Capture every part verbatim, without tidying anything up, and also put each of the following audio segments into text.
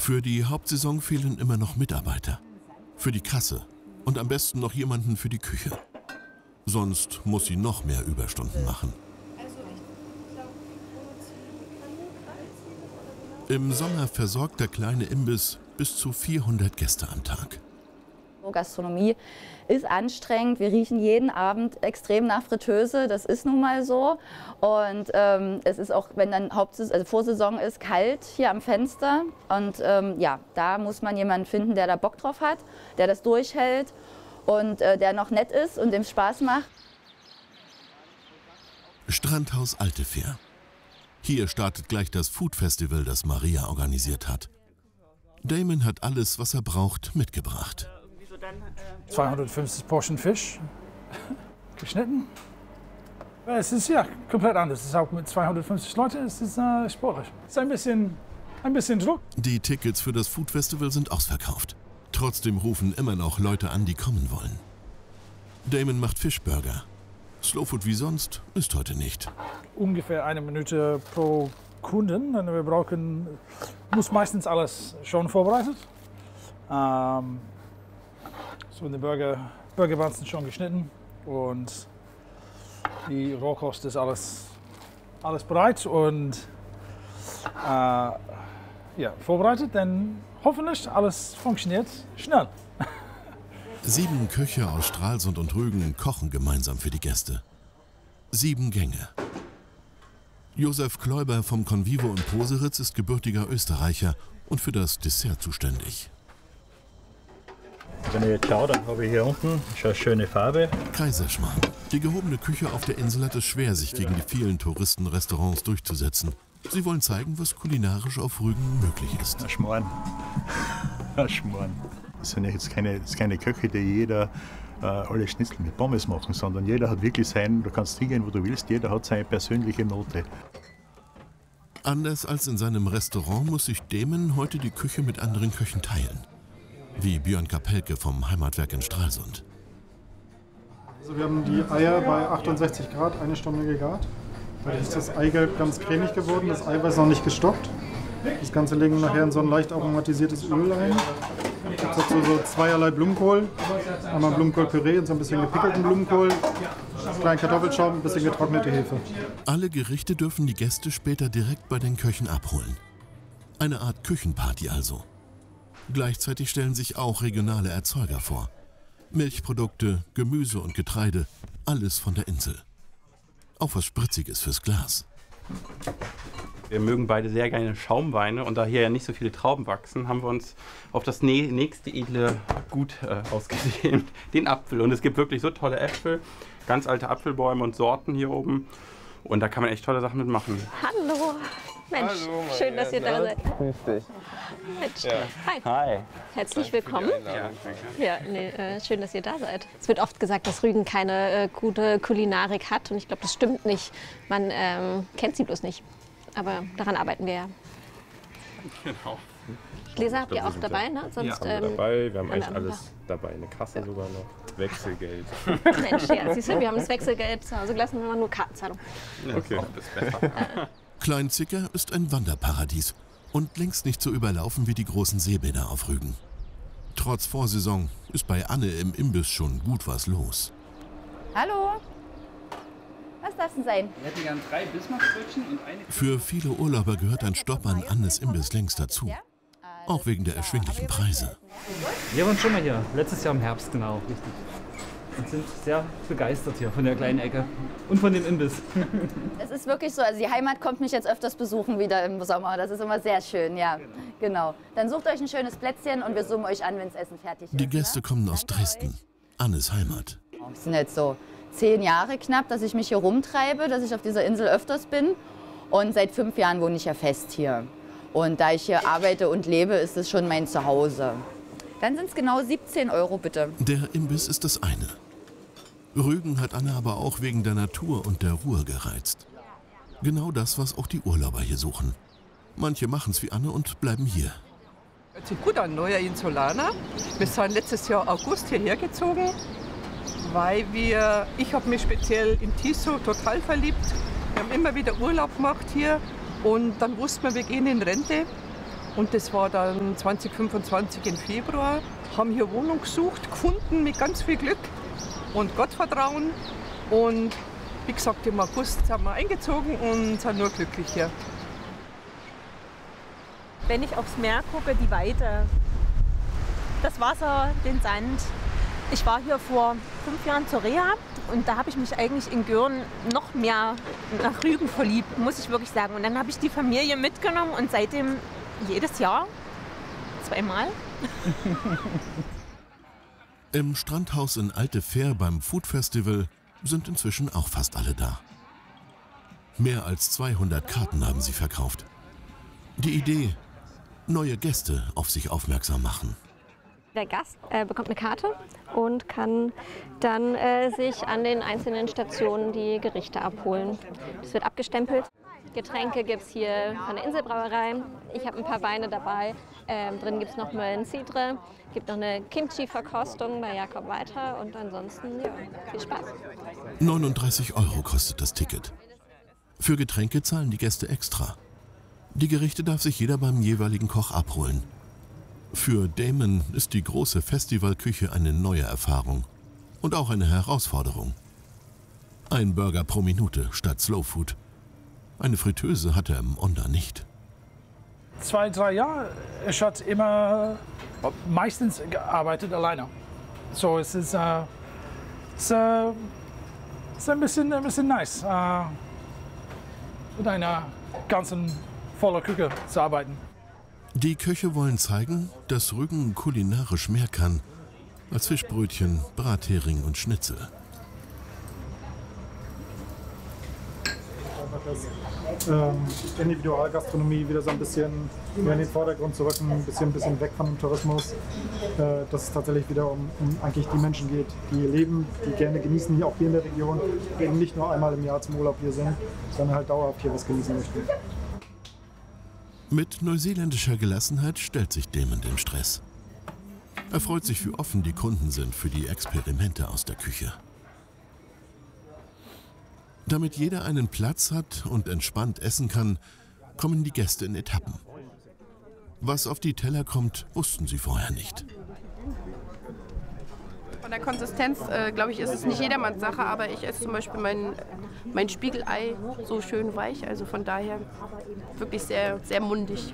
Für die Hauptsaison fehlen immer noch Mitarbeiter. Für die Kasse und am besten noch jemanden für die Küche. Sonst muss sie noch mehr Überstunden machen. Im Sommer versorgt der kleine Imbiss bis zu vierhundert Gäste am Tag. Gastronomie ist anstrengend. Wir riechen jeden Abend extrem nach Fritteuse. Das ist nun mal so. Und ähm, es ist auch, wenn dann Hauptsaison, also Vorsaison ist, kalt hier am Fenster. Und ähm, ja, da muss man jemanden finden, der da Bock drauf hat, der das durchhält und äh, der noch nett ist und dem Spaß macht. Strandhaus Altefähr. Hier startet gleich das Food Festival, das Maria organisiert hat. Damon hat alles, was er braucht, mitgebracht. zweihundertfünfzig Portion Fisch, geschnitten. Es ist ja komplett anders. Es ist auch mit zweihundertfünfzig Leuten, es ist äh, sportlich. Es ist ein bisschen, ein bisschen Druck. Die Tickets für das Food Festival sind ausverkauft. Trotzdem rufen immer noch Leute an, die kommen wollen. Damon macht Fischburger. Slowfood wie sonst ist heute nicht. Ungefähr eine Minute pro Kunden. Und wir brauchen, muss meistens alles schon vorbereitet. Ähm, so die Burger, Burgerbuns sind schon geschnitten und die Rohkost ist alles, alles bereit und äh, ja, vorbereitet. Dann hoffentlich alles funktioniert schnell. Sieben Köche aus Stralsund und Rügen kochen gemeinsam für die Gäste. Sieben Gänge. Josef Kläuber vom Convivo in Poseritz ist gebürtiger Österreicher und für das Dessert zuständig. Wenn ich jetzt schaue, dann habe ich hier unten schon eine schöne Farbe. Kaiserschmarrn. Die gehobene Küche auf der Insel hat es schwer, sich gegen die vielen Touristenrestaurants durchzusetzen. Sie wollen zeigen, was kulinarisch auf Rügen möglich ist. Ein Schmarrn. Ein Schmarrn. Das sind ja jetzt keine, das ist keine Köche, die jeder äh, alle Schnitzel mit Pommes machen, sondern jeder hat wirklich sein, du kannst hingehen, wo du willst, jeder hat seine persönliche Note. Anders als in seinem Restaurant muss sich Damon heute die Küche mit anderen Köchen teilen. Wie Björn Kapelke vom Heimatwerk in Stralsund. Also wir haben die Eier bei achtundsechzig Grad eine Stunde gegart. Dadurch ist das Eigelb ganz cremig geworden, das Eiweiß noch nicht gestockt. Das Ganze legen wir nachher in so ein leicht aromatisiertes Öl ein. Jetzt dazu so zweierlei Blumenkohl. Einmal Blumenkohlpüree und so ein bisschen gepickelten Blumenkohl. Kleinen Kartoffelschaum, ein bisschen getrocknete Hefe. Alle Gerichte dürfen die Gäste später direkt bei den Köchen abholen. Eine Art Küchenparty also. Gleichzeitig stellen sich auch regionale Erzeuger vor. Milchprodukte, Gemüse und Getreide, alles von der Insel. Auch was Spritziges fürs Glas. Wir mögen beide sehr gerne Schaumweine und da hier ja nicht so viele Trauben wachsen, haben wir uns auf das nächste edle Gut äh, ausgesehen, den Apfel. Und es gibt wirklich so tolle Äpfel, ganz alte Apfelbäume und Sorten hier oben. Und da kann man echt tolle Sachen mitmachen. Hallo! Mensch, Hallo, schön, dass ihr da seid. Grüß dich. Mensch, Ja. hi. Hi. Herzlich willkommen. Ja, nee, äh, schön, dass ihr da seid. Es wird oft gesagt, dass Rügen keine äh, gute Kulinarik hat und ich glaube, das stimmt nicht. Man ähm, kennt sie bloß nicht. Aber daran arbeiten wir ja. Genau. Gläser habt ihr auch dabei, ne? Sonst, Ja, haben wir ähm, dabei. Wir haben eigentlich am alles Tag. dabei. Eine Kasse Ja. sogar noch. Wechselgeld. Mensch, ja, siehst du, wir haben das Wechselgeld zu Hause gelassen, wir haben nur Kartenzahlung. Ja, Okay. auch das besser. Kleinzicker ist ein Wanderparadies und längst nicht so überlaufen wie die großen Seebäder auf Rügen. Trotz Vorsaison ist bei Anne im Imbiss schon gut was los. Hallo? Was darf denn sein? Wir hätten gern drei Bismarckbrötchen und eine... Für viele Urlauber gehört ein Stopp an Annes Imbiss längst dazu. Auch wegen der erschwinglichen Preise. Wir waren schon mal hier, letztes Jahr im Herbst, genau, richtig. Und sind sehr begeistert hier von der kleinen Ecke und von dem Imbiss. Es ist wirklich so, also die Heimat kommt mich jetzt öfters besuchen wieder im Sommer. Das ist immer sehr schön, ja. Genau. Dann sucht euch ein schönes Plätzchen und wir summen euch an, wenn das Essen fertig ist. Die Gäste kommen aus Dresden, Annes Heimat. Es sind jetzt so zehn Jahre knapp, dass ich mich hier rumtreibe, dass ich auf dieser Insel öfters bin. Und seit fünf Jahren wohne ich ja fest hier. Und da ich hier arbeite und lebe, ist es schon mein Zuhause. Dann sind es genau siebzehn Euro, bitte. Der Imbiss ist das eine. Rügen hat Anne aber auch wegen der Natur und der Ruhe gereizt. Genau das, was auch die Urlauber hier suchen. Manche machen es wie Anne und bleiben hier. Hört sich gut an, neuer Insulaner. Wir sind letztes Jahr August hierher gezogen, weil wir, ich habe mich speziell in Tiso total verliebt. Wir haben immer wieder Urlaub gemacht hier und dann wussten wir, wir gehen in Rente. Und das war dann zwanzig fünfundzwanzig im Februar. Haben hier Wohnung gesucht, gefunden mit ganz viel Glück und Gottvertrauen. Und wie gesagt, im August sind wir eingezogen und sind nur glücklich hier. Wenn ich aufs Meer gucke, die Weite, das Wasser, den Sand. Ich war hier vor fünf Jahren zur Reha und da habe ich mich eigentlich in Göhren noch mehr nach Rügen verliebt, muss ich wirklich sagen. Und dann habe ich die Familie mitgenommen und seitdem jedes Jahr, zweimal. Im Strandhaus in Alte Fähr beim Food Festival sind inzwischen auch fast alle da. Mehr als zweihundert Karten haben sie verkauft. Die Idee: neue Gäste auf sich aufmerksam machen. Der Gast äh, bekommt eine Karte und kann dann äh, sich an den einzelnen Stationen die Gerichte abholen. Das wird abgestempelt. Getränke gibt es hier von der Inselbrauerei. Ich habe ein paar Weine dabei. Ähm, drin gibt es noch mal ein Cidre. Es gibt noch eine Kimchi-Verkostung bei Jakob Weiter. Und ansonsten, ja, viel Spaß. neununddreißig Euro kostet das Ticket. Für Getränke zahlen die Gäste extra. Die Gerichte darf sich jeder beim jeweiligen Koch abholen. Für Damon ist die große Festivalküche eine neue Erfahrung und auch eine Herausforderung. Ein Burger pro Minute statt Slow Food. Eine Fritteuse hat er im Onda nicht. Zwei, drei Jahre, ich habe immer meistens gearbeitet alleine. So, es ist, äh, es, äh, es ist ein, bisschen, ein bisschen nice, äh, mit einer ganzen vollen Küche zu arbeiten. Die Köche wollen zeigen, dass Rügen kulinarisch mehr kann als Fischbrötchen, Brathering und Schnitzel. Dass ähm, Individualgastronomie wieder so ein bisschen mehr in den Vordergrund zu rücken, ein bisschen, ein bisschen weg von dem Tourismus. Äh, dass es tatsächlich wieder um, um eigentlich die Menschen geht, die hier leben, die gerne genießen, hier auch hier in der Region, eben nicht nur einmal im Jahr zum Urlaub hier sind, sondern halt dauerhaft hier was genießen möchten. Mit neuseeländischer Gelassenheit stellt sich Damon dem Stress. Er freut sich, wie offen die Kunden sind für die Experimente aus der Küche. Damit jeder einen Platz hat und entspannt essen kann, kommen die Gäste in Etappen. Was auf die Teller kommt, wussten sie vorher nicht. Von der Konsistenz, äh, glaube ich, ist es nicht jedermanns Sache, aber ich esse zum Beispiel mein, mein Spiegelei so schön weich, also von daher wirklich sehr, sehr mundig.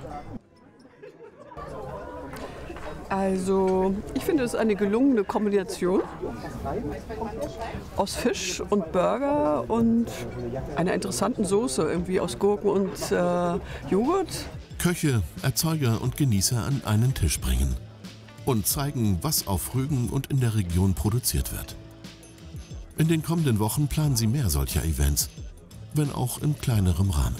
Also, ich finde, es ist eine gelungene Kombination aus Fisch und Burger und einer interessanten Soße, irgendwie aus Gurken und äh, Joghurt. Köche, Erzeuger und Genießer an einen Tisch bringen und zeigen, was auf Rügen und in der Region produziert wird. In den kommenden Wochen planen sie mehr solcher Events, wenn auch in kleinerem Rahmen.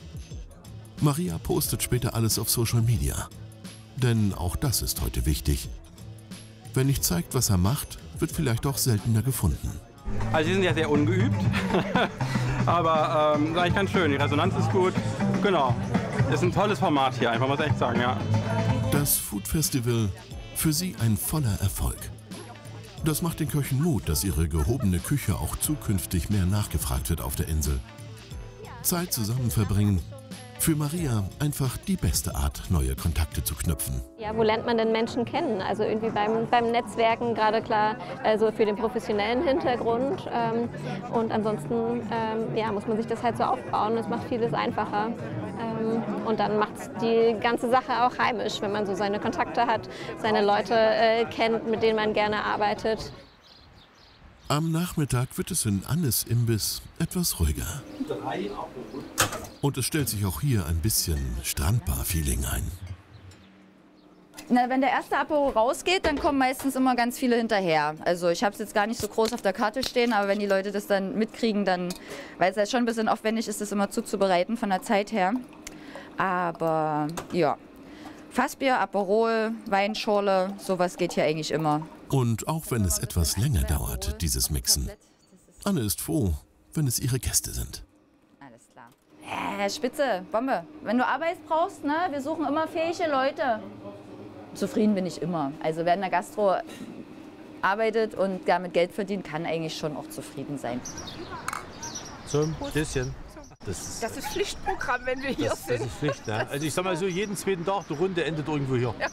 Maria postet später alles auf Social Media. Denn auch das ist heute wichtig. Wer nicht zeigt, was er macht, wird vielleicht auch seltener gefunden. Also sie sind ja sehr ungeübt, aber ähm, ist eigentlich ganz schön. Die Resonanz ist gut. Genau. Ist ein tolles Format hier, einfach muss ich echt sagen, ja. Das Food Festival, für sie ein voller Erfolg. Das macht den Köchen Mut, dass ihre gehobene Küche auch zukünftig mehr nachgefragt wird auf der Insel. Zeit zusammen verbringen. Für Maria einfach die beste Art, neue Kontakte zu knüpfen. Ja, wo lernt man denn Menschen kennen? Also irgendwie beim, beim Netzwerken, gerade klar, also für den professionellen Hintergrund. Ähm, und ansonsten ähm, ja, muss man sich das halt so aufbauen. Das macht vieles einfacher. Ähm, und dann macht es die ganze Sache auch heimisch, wenn man so seine Kontakte hat, seine Leute äh, kennt, mit denen man gerne arbeitet. Am Nachmittag wird es in Annes Imbiss etwas ruhiger. Und es stellt sich auch hier ein bisschen Strandbar-Feeling ein. Na, wenn der erste Apero rausgeht, dann kommen meistens immer ganz viele hinterher. Also ich habe es jetzt gar nicht so groß auf der Karte stehen, aber wenn die Leute das dann mitkriegen, dann, weil es ja schon ein bisschen aufwendig ist, das immer zuzubereiten von der Zeit her. Aber ja, Fassbier, Aperol, Weinschorle, sowas geht hier eigentlich immer. Und auch wenn es etwas länger dauert, dieses Mixen. Anne ist froh, wenn es ihre Gäste sind. Alles klar. Äh, Spitze, Bombe. Wenn du Arbeit brauchst, ne, wir suchen immer fähige Leute. Zufrieden bin ich immer. Also wer in der Gastro arbeitet und damit Geld verdient, kann eigentlich schon auch zufrieden sein. Zum Stößchen. Das ist, Das ist Pflichtprogramm, wenn wir hier das, sind. das ist Pflicht. Ne? Also ich sag mal so, jeden zweiten Tag, die Runde endet irgendwo hier. Ja.